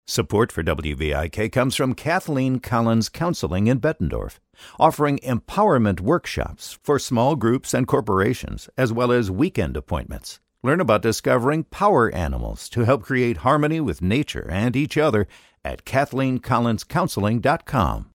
Support for WVIK comes from Kathleen Collins Counseling in Bettendorf, offering empowerment workshops for small groups and corporations, as well as weekend appointments. Learn about discovering power animals to help create harmony with nature and each other at KathleenCollinsCounseling.com.